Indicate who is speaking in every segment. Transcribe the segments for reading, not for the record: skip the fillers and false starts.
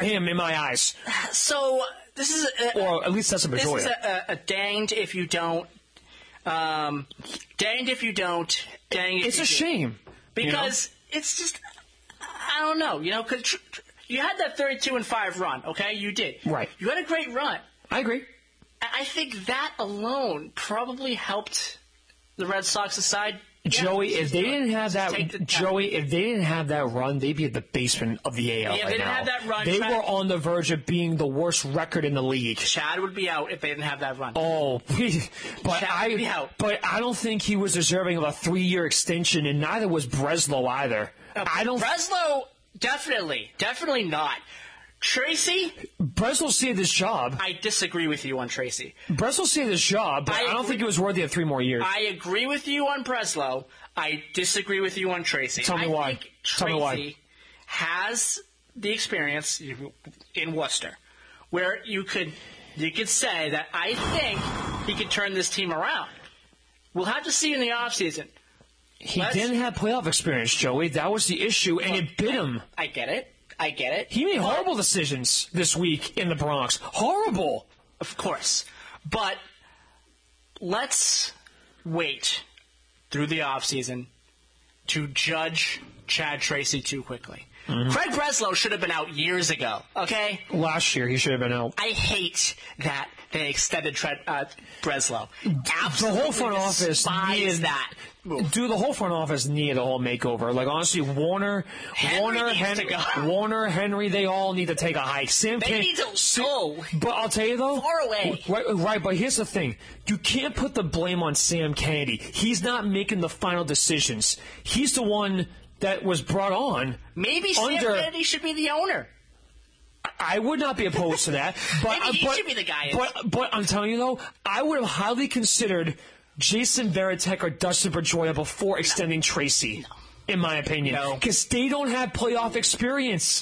Speaker 1: him in my eyes.
Speaker 2: So this is,
Speaker 1: Or at least that's a Pedroia.
Speaker 2: This is a danged if you don't. Danged if you don't. Danged if
Speaker 1: It's
Speaker 2: you
Speaker 1: a
Speaker 2: do.
Speaker 1: shame.
Speaker 2: Because it's just, I don't know, because you had that 32-5 run, okay? You did.
Speaker 1: Right.
Speaker 2: You had a great run.
Speaker 1: I agree.
Speaker 2: I think that alone probably helped the Red Sox decide.
Speaker 1: Joey, if they didn't have that,
Speaker 2: if
Speaker 1: they didn't have that run, they'd be at the basement of the AL
Speaker 2: Yeah,
Speaker 1: right
Speaker 2: they didn't
Speaker 1: now.
Speaker 2: have that run.
Speaker 1: They were on the verge of being the worst record in the league.
Speaker 2: Chad would be out if they didn't have that run.
Speaker 1: Oh, but
Speaker 2: Chad would be out.
Speaker 1: But I don't think he was deserving of a 3-year extension, and neither was Breslow either.
Speaker 2: Breslow, definitely not. Tracy,
Speaker 1: Breslow saved his job.
Speaker 2: I disagree with you on Tracy.
Speaker 1: Breslow saved his job, but I don't think he was worthy of 3 more years.
Speaker 2: I agree with you on Breslow. I disagree with you on Tracy.
Speaker 1: Tell me why.
Speaker 2: I think
Speaker 1: Tell me why.
Speaker 2: Tracy has the experience in Worcester, where you could say that I think he could turn this team around. We'll have to see in the offseason.
Speaker 1: He didn't have playoff experience, Joey. That was the issue, and it bit him.
Speaker 2: I get it.
Speaker 1: He made horrible decisions this week in the Bronx. Horrible.
Speaker 2: Of course. But let's wait through the offseason to judge Chad Tracy too quickly. Mm-hmm. Craig Breslow should have been out years ago, okay?
Speaker 1: Last year, he should have been out.
Speaker 2: I hate that they extended Breslow.
Speaker 1: The whole front office needed
Speaker 2: that move.
Speaker 1: Dude, the whole front office needed a whole makeover. Like, honestly, Warner, Henry, they all need to take a hike.
Speaker 2: They need to go.
Speaker 1: But I'll tell you, though.
Speaker 2: Far away.
Speaker 1: Right, but here's the thing. You can't put the blame on Sam Kennedy. He's not making the final decisions. He's the one that was brought on.
Speaker 2: Maybe Sam Kennedy should be the owner.
Speaker 1: I would not be opposed to that. But,
Speaker 2: Maybe he should be the guy.
Speaker 1: But I'm telling you, though, I would have highly considered Jason Varitek or Dustin Pedroia before extending Tracy, in my opinion. Because they don't have playoff experience.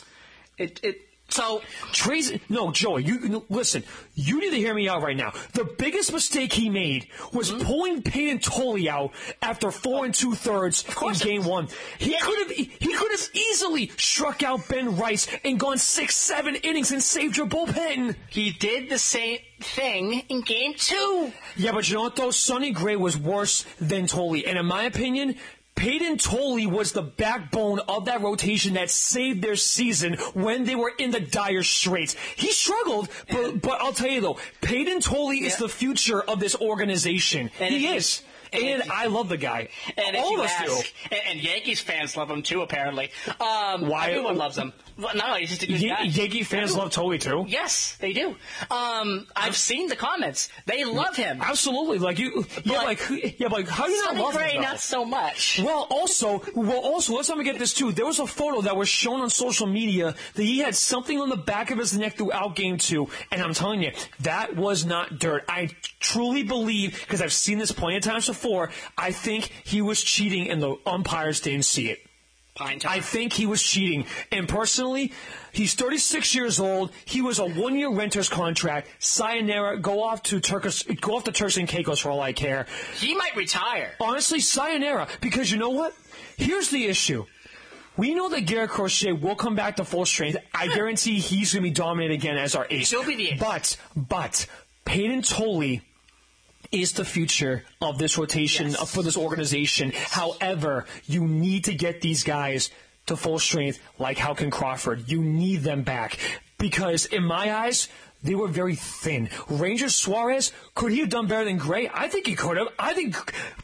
Speaker 2: So
Speaker 1: Tracy, no, Joey, listen. You need to hear me out right now. The biggest mistake he made was pulling Peyton Tolley out after 4 2/3 in Game 1. He could have easily struck out Ben Rice and gone 6-7 innings and saved your bullpen.
Speaker 2: He did the same thing in Game 2.
Speaker 1: Yeah, but you know what though? Sonny Gray was worse than Tolley, and in my opinion, Peyton Tolley was the backbone of that rotation that saved their season when they were in the dire straits. He struggled, but I'll tell you though, Peyton Tolley is the future of this organization. He is. And I love the guy.
Speaker 2: And
Speaker 1: all of us do.
Speaker 2: And Yankees fans love him too, apparently.
Speaker 1: Why?
Speaker 2: Everyone loves him. No, he's just a good guy.
Speaker 1: Yankee fans love Tolley too?
Speaker 2: Yes, they do. I've seen the comments. They love him.
Speaker 1: Absolutely. Like how do you not love him?
Speaker 2: Gray, not so much.
Speaker 1: Well, also, let's not forget this too. There was a photo that was shown on social media that he had something on the back of his neck throughout Game 2, and I'm telling you, that was not dirt. I truly believe, because I've seen this plenty of times before, I think he was cheating and the umpires didn't see it. I think he was cheating. And personally, he's 36 years old. He was a 1-year renter's contract. Sayonara, go off to Turks and Caicos for all I care.
Speaker 2: He might retire.
Speaker 1: Honestly, sayonara. Because you know what? Here's the issue. We know that Garrett Crochet will come back to full strength. I guarantee he's going to be dominant again as our ace.
Speaker 2: He'll be the ace.
Speaker 1: But Peyton Tolley is the future of this rotation, for this organization. However, you need to get these guys to full strength like Halkin Crawford. You need them back. Because in my eyes, they were very thin. Ranger Suarez, could he have done better than Gray? I think he could have. I think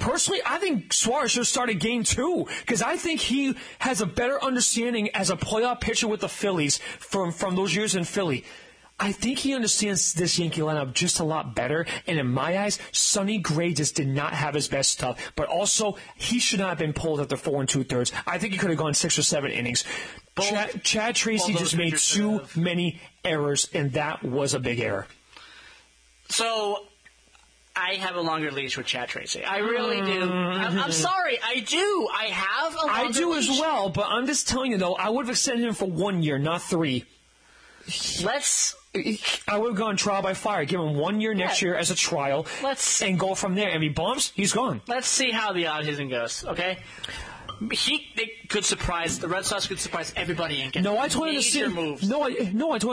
Speaker 1: Suarez should have started Game 2. Because I think he has a better understanding as a playoff pitcher with the Phillies from those years in Philly. I think he understands this Yankee lineup just a lot better, and in my eyes, Sonny Gray just did not have his best stuff. But also, he should not have been pulled after 4 2/3. I think he could have gone 6 or 7 innings. Chad Tracy just made too many errors, and that was a big error.
Speaker 2: So, I have a longer leash with Chad Tracy. I really do. I'm sorry, I do. I have a longer leash.
Speaker 1: I do as well, but I'm just telling you, though, I would have extended him for 1 year, not 3. I would have gone trial by fire. Give him 1 year next year as a trial, and go from there. And if he bumps, he's gone.
Speaker 2: Let's see how the offseason goes. Okay, they could surprise the Red Sox. Could surprise everybody and get major moves.
Speaker 1: I told